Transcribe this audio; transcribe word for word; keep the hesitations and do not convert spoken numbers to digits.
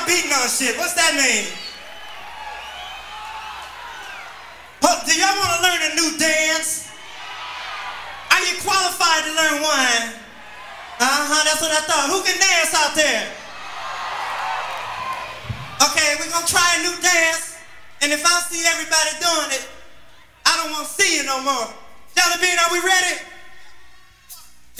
y'all beating on shit? What's that mean? Oh, do y'all want to learn a new dance? Are you qualified to learn one? Uh-huh, that's what I thought. Who can dance out there? Okay, we're gonna try a new dance, and if I see everybody doing it, I don't want to see you no more. Jelly Bean, are we ready?